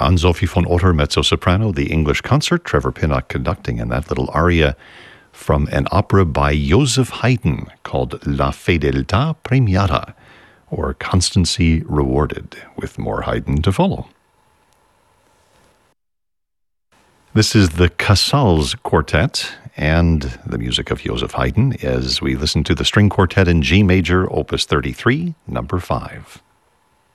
Anne-Sophie von Otter, mezzo-soprano, the English concert, Trevor Pinnock conducting, and that little aria from an opera by Joseph Haydn called La Fedeltà Premiata, or Constancy Rewarded, with more Haydn to follow. This is the Casals Quartet and the music of Joseph Haydn as we listen to the string quartet in G major, opus 33, number 5.